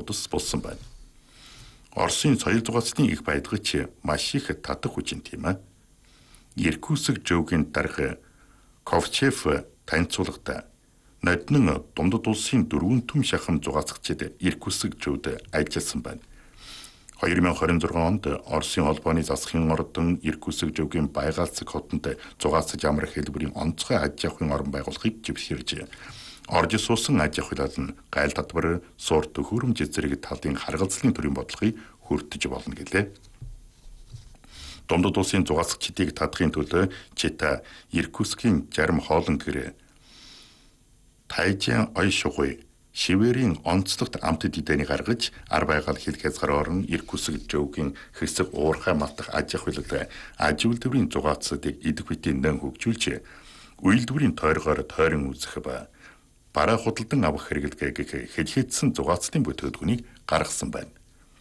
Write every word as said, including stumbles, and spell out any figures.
удас болсон байна. Оросын соёл зугаацлын их байдгач маш их татах хүчин тийм ээ. Иркутск жуугийн дарга Ковчев танилцуулгатай ноднон Дундад улсын дөрвөн түм шахам зугаацагчид Иркутск жууд ажилласан байна. две тысячи двадцать шесть онд Оросын холбооны засгийн ордон Иркутск жуугийн Байгаалцэг хотод зугаацж амар хэлбэрийн онцгой аж ахуйн орон байгуулахыг живсэрж орж суусан аж ахуйлал нь гайл татвар, суурь төхөөрөмж зэрэг талын харгалзлын төрийн бодлогыг хүртэж болно гэлээ. Дундад улсын зугаацчдыг татахын төлөө Чита Иркутскийн жарим хоолн гэр Тайжан ой шугуй шивэрийн онцлогт амт дидэний гаргаж ар байгаал хил хязгаар орон Иркутск жуугийн хэсэг уурхай малтах аж ахуйлал аж үйлдвэрийн зугаацуудыг идэх битийн нэн хөгжүүлж үйлдвэрийн тойргоор тойрон үүсэх ба бараа худалдан авах хэрэглэгээг хэлхээдсэн зугаацлын бүтээгдэхүүнийг гаргасан байна.